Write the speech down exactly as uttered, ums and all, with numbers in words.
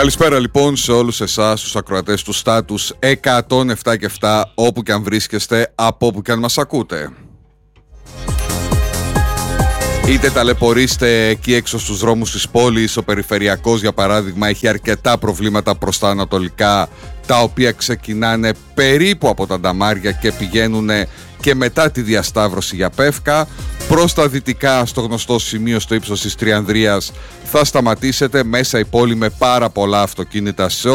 Καλησπέρα λοιπόν σε όλους εσάς, τους ακροατές του Στάτους εκατόν επτά και επτά, όπου και αν βρίσκεστε, από όπου και αν μας ακούτε. Είτε ταλαιπωρείστε εκεί έξω στους δρόμους της πόλης, ο περιφερειακός για παράδειγμα έχει αρκετά προβλήματα προς τα ανατολικά, τα οποία ξεκινάνε περίπου από τα Νταμάρια και πηγαίνουν και μετά τη διασταύρωση για Πεύκα. Προς τα δυτικά, στο γνωστό σημείο στο ύψος της Τριανδρίας, θα σταματήσετε μέσα η πόλη με πάρα πολλά αυτοκίνητα σε